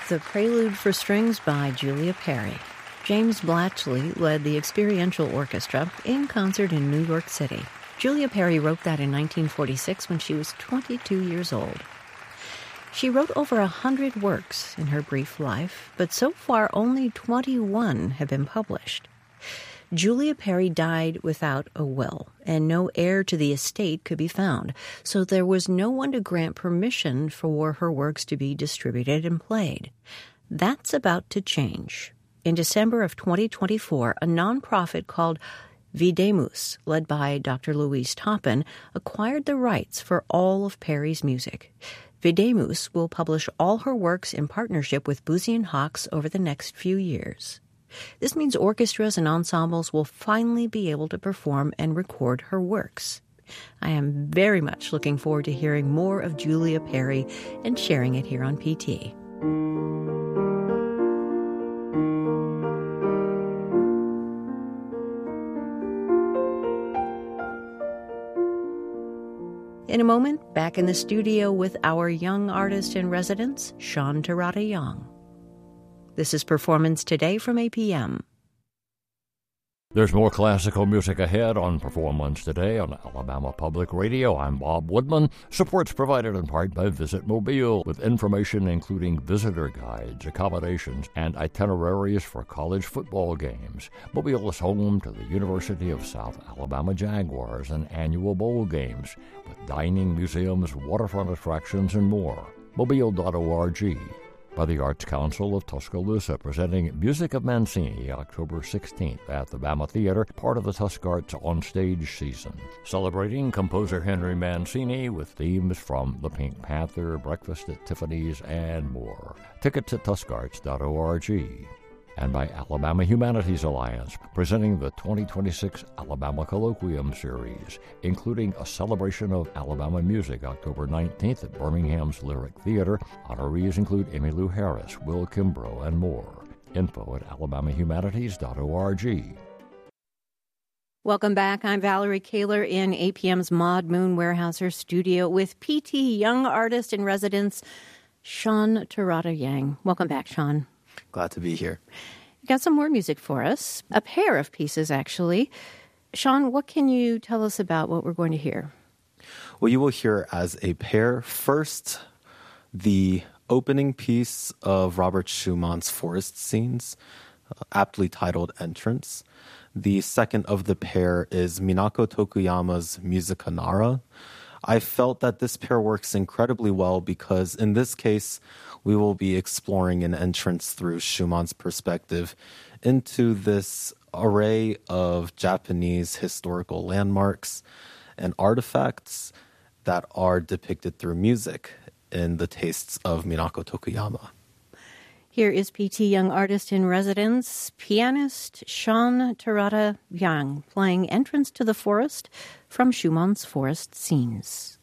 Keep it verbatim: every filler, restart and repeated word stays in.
the Prelude for Strings by Julia Perry. James Blatchley led the Experiential Orchestra in concert in New York City. Julia Perry wrote that in nineteen forty-six when she was twenty-two years old. She wrote over a hundred works in her brief life, but so far only twenty-one have been published. Julia Perry died without a will, and no heir to the estate could be found, so there was no one to grant permission for her works to be distributed and played. That's about to change. In December of twenty twenty-four, a nonprofit called Videmus, led by Doctor Louise Toppin, acquired the rights for all of Perry's music. Videmus will publish all her works in partnership with Boosey and Hawkes over the next few years. This means orchestras and ensembles will finally be able to perform and record her works. I am very much looking forward to hearing more of Julia Perry and sharing it here on P T. In a moment, back in the studio with our young artist in residence, Sean Terada Young. This is Performance Today from A P M. There's more classical music ahead on Performance Today on Alabama Public Radio. I'm Bob Woodman. Support's provided in part by Visit Mobile, with information including visitor guides, accommodations, and itineraries for college football games. Mobile is home to the University of South Alabama Jaguars and annual bowl games, with dining, museums, waterfront attractions, and more. mobile dot org. By the Arts Council of Tuscaloosa, presenting Music of Mancini October sixteenth at the Bama Theater, part of the Tuscarts On Stage season. Celebrating composer Henry Mancini with themes from The Pink Panther, Breakfast at Tiffany's, and more. Tickets at tuscarts dot org. And by Alabama Humanities Alliance, presenting the twenty twenty-six Alabama Colloquium Series, including a celebration of Alabama music October nineteenth at Birmingham's Lyric Theater. Honorees include Emmylou Harris, Will Kimbrough, and more. Info at alabama humanities dot org. Welcome back. I'm Valerie Kaler in A P M's Maud Moon Warehouser studio with P T Young Artist in Residence, Sean Terada Young. Welcome back, Sean. Glad to be here. You got some more music for us, a pair of pieces, actually. Sean, what can you tell us about what we're going to hear? Well, you will hear as a pair, first, the opening piece of Robert Schumann's Forest Scenes, uh, aptly titled Entrance. The second of the pair is Minako Tokuyama's Musica Nara. I felt that this pair works incredibly well because in this case, we will be exploring an entrance through Schumann's perspective into this array of Japanese historical landmarks and artifacts that are depicted through music in the tastes of Minako Tokuyama. Here is P T Young Artist in Residence, pianist Sean Terada Young, playing Entrance to the Forest from Schumann's Forest Scenes.